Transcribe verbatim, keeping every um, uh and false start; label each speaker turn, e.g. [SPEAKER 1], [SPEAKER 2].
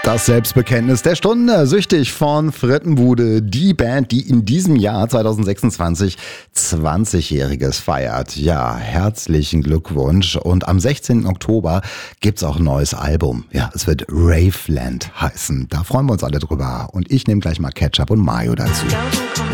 [SPEAKER 1] Das Selbstbekenntnis der Stunde, süchtig von Frittenbude, die Band, die in diesem Jahr zwanzig sechsundzwanzig zwanzigjähriges feiert. Ja, herzlichen Glückwunsch. Und am sechzehnten Oktober gibt's auch ein neues Album. Ja, es wird Raveland heißen. Da freuen wir uns alle drüber. Und ich nehme gleich mal Ketchup und Mayo dazu.